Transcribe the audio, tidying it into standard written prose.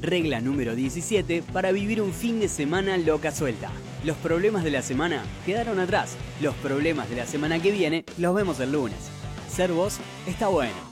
Regla número 17 para vivir un fin de semana loca suelta. Los problemas de la semana quedaron atrás. Los problemas de la semana que viene los vemos el lunes. Ser vos está bueno.